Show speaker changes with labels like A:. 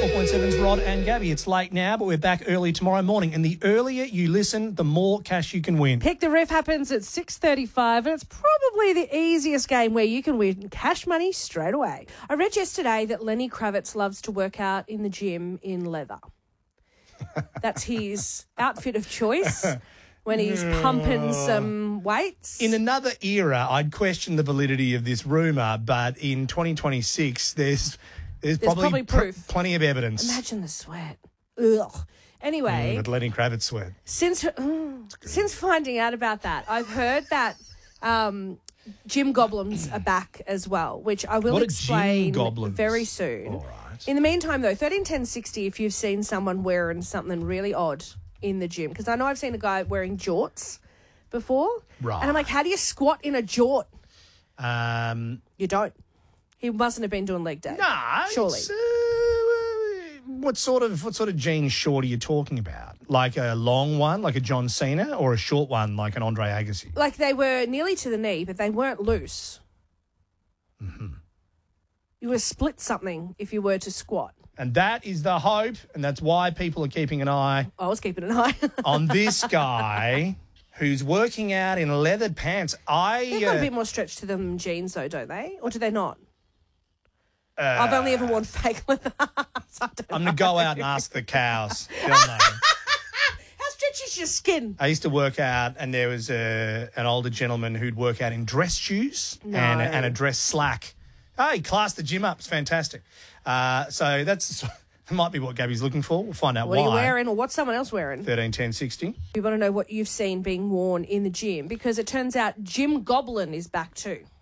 A: 104.7's Rod and Gabby. It's late now, but we're back early tomorrow morning. And the earlier you listen, the more cash you can win.
B: Pick the Riff happens at 6:35, and it's probably the easiest game where you can win cash money straight away. I read yesterday that Lenny Kravitz loves to work out in the gym in leather. That's his outfit of choice when he's pumping some weights.
A: In another era, I'd question the validity of this rumour, but in 2026, there's probably
B: proof.
A: Plenty of evidence.
B: Imagine the sweat. Ugh. Anyway.
A: But Lenny Kravitz sweat.
B: Since finding out about that, I've heard that gym goblins are back as well, which I will explain very soon.
A: All right.
B: In the meantime, though, 131060, if you've seen someone wearing something really odd in the gym, because I know I've seen a guy wearing jorts before.
A: Right.
B: And I'm like, how do you squat in a jort? You don't. He mustn't have been doing leg day.
A: Nah,
B: surely.
A: What sort of jean short are you talking about? Like a long one, like a John Cena, or a short one, like an Andre Agassi?
B: Like they were nearly to the knee, but they weren't loose.
A: Mm-hmm.
B: You would split something if you were to squat.
A: And that is the hope, and that's why people are keeping an eye.
B: I was keeping an eye
A: on this guy who's working out in leathered pants.
B: They've got a bit more stretch to them than jeans, though, don't they? Or do they not? I've only ever worn fake leather.
A: I'm going to go out and ask the cows. They'll know.
B: How stretchy is your skin?
A: I used to work out, and there was an older gentleman who'd work out in dress shoes and a dress slack. Oh, he classed the gym up. It's fantastic. So that might be what Gabby's looking for. We'll find out why.
B: What are you wearing, or what's someone else wearing?
A: 131060.
B: We want to know what you've seen being worn in the gym, because it turns out Gym Goblin is back too.